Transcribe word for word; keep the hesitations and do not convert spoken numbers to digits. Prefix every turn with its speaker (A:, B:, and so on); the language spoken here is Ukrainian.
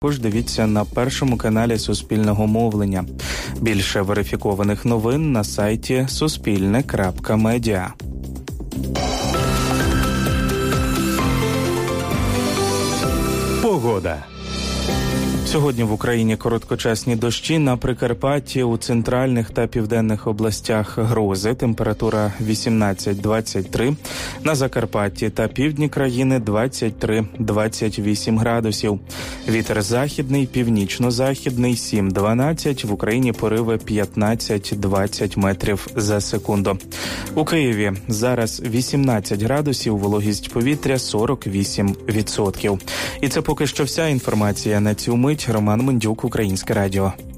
A: Також дивіться на першому каналі Суспільного мовлення. Більше верифікованих новин на сайті суспільне крапка медіа.
B: Погода.
A: Сьогодні в Україні короткочасні дощі, на Прикарпатті, у центральних та південних областях грози, температура вісімнадцять - двадцять три, на Закарпатті та півдні країни двадцять три - двадцять вісім градусів. Вітер західний, північно-західний сім - дванадцять, в Україні пориви п'ятнадцять - двадцять метрів за секунду. У Києві зараз вісімнадцять градусів, вологість повітря сорок вісім відсотків. І це поки що вся інформація на цю мить. Роман Мендюк, Українське радіо.